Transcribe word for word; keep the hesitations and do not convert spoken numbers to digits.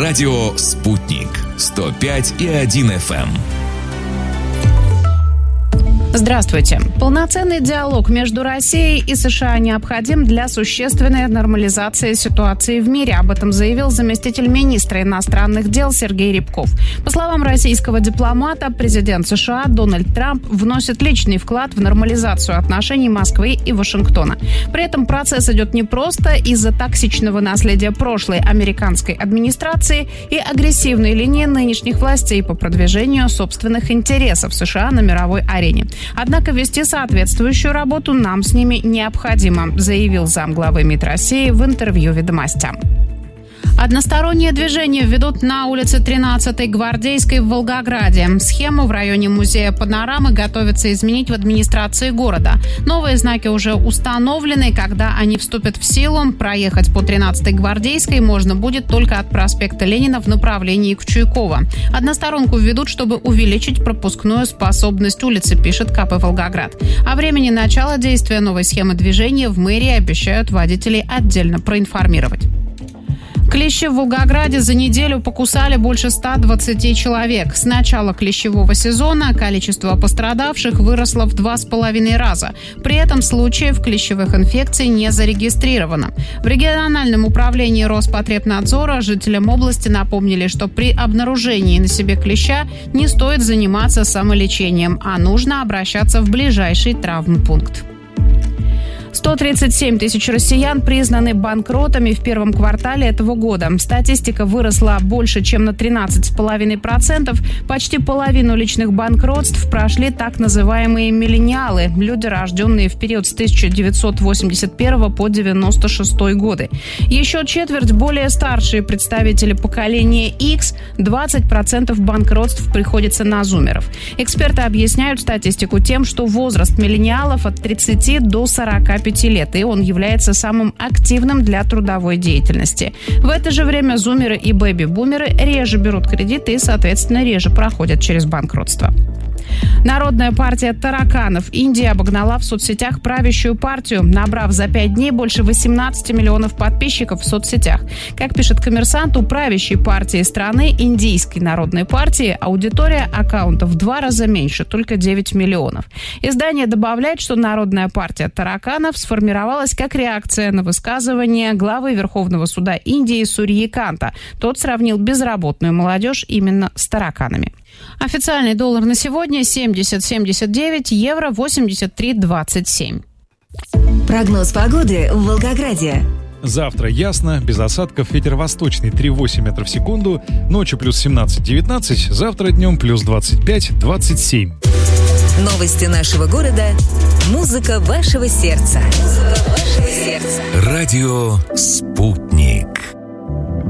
Радио «Спутник» сто пять и один эф эм. Здравствуйте. Полноценный диалог между Россией и США необходим для существенной нормализации ситуации в мире. Об этом заявил заместитель министра иностранных дел Сергей Рябков. По словам российского дипломата, президент США Дональд Трамп вносит личный вклад в нормализацию отношений Москвы и Вашингтона. При этом процесс идет не просто из-за токсичного наследия прошлой американской администрации и агрессивной линии нынешних властей по продвижению собственных интересов США на мировой арене. Однако вести соответствующую работу нам с ними необходимо, заявил замглавы МИД России в интервью «Ведомостям». Одностороннее движение ведут на улице тринадцатой Гвардейской в Волгограде. Схему в районе музея Панорамы готовятся изменить в администрации города. Новые знаки уже установлены. Когда они вступят в силу, проехать по тринадцатой Гвардейской можно будет только от проспекта Ленина в направлении к Чуйково. Односторонку введут, чтобы увеличить пропускную способность улицы, пишет ка пэ «Волгоград». О времени начала действия новой схемы движения в мэрии обещают водителей отдельно проинформировать. Клещи в Волгограде за неделю покусали больше ста двадцати человек. С начала клещевого сезона количество пострадавших выросло в два с половиной раза. При этом случаев клещевых инфекций не зарегистрировано. В региональном управлении Роспотребнадзора жителям области напомнили, что при обнаружении на себе клеща не стоит заниматься самолечением, а нужно обращаться в ближайший травмпункт. сто тридцать семь тысяч россиян признаны банкротами в первом квартале этого года. Статистика выросла больше, чем на тринадцать целых пять десятых процента. Почти половину личных банкротств прошли так называемые миллениалы, люди, рожденные в период с тысяча девятьсот восемьдесят первого по девяносто шестой годы. Еще четверть более старшие представители поколения X, двадцать процентов банкротств приходится на зумеров. Эксперты объясняют статистику тем, что возраст миллениалов от тридцати до сорока пяти лет, и он является самым активным для трудовой деятельности. В это же время зумеры и бэби-бумеры реже берут кредиты и, соответственно, реже проходят через банкротство. Народная партия тараканов Индии обогнала в соцсетях правящую партию, набрав за пять дней больше восемнадцати миллионов подписчиков в соцсетях. Как пишет «Коммерсант», у правящей партии страны, Индийской народной партии, аудитория аккаунтов в два раза меньше, только девять миллионов. Издание добавляет, что Народная партия тараканов сформировалась как реакция на высказывание главы Верховного суда Индии Сурьи Канта. Тот сравнил безработную молодежь именно с тараканами. Официальный доллар на сегодня семьдесят семьдесят девять, евро восемьдесят три двадцать семь. Прогноз погоды в Волгограде. Завтра ясно, без осадков, ветер восточный три целых восемь десятых метров в секунду, ночью плюс семнадцать девятнадцать, завтра днем плюс двадцать пять двадцать семь. Новости нашего города, музыка вашего сердца. Музыка вашего сердца. Радио «Спутник».